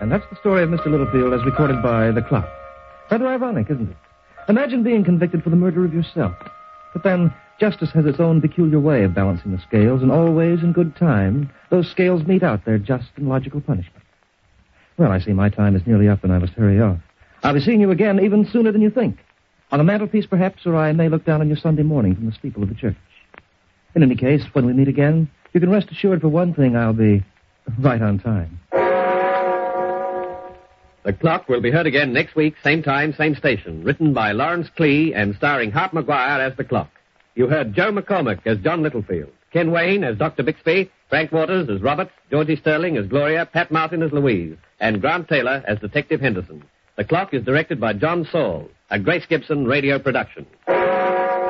And that's the story of Mr. Littlefield as recorded by The Clock. Rather ironic, isn't it? Imagine being convicted for the murder of yourself. But then, justice has its own peculiar way of balancing the scales, and always in good time, those scales mete out their just and logical punishment. Well, I see my time is nearly up and I must hurry off. I'll be seeing you again even sooner than you think. On the mantelpiece, perhaps, or I may look down on you Sunday morning from the steeple of the church. In any case, when we meet again, you can rest assured for one thing, I'll be right on time. The Clock will be heard again next week, same time, same station. Written by Lawrence Klee and starring Hart McGuire as The Clock. You heard Joe McCormick as John Littlefield, Ken Wayne as Dr. Bixby, Frank Waters as Roberts, Georgie Sterling as Gloria, Pat Martin as Louise, and Grant Taylor as Detective Henderson. The Clock is directed by John Saul, a Grace Gibson radio production.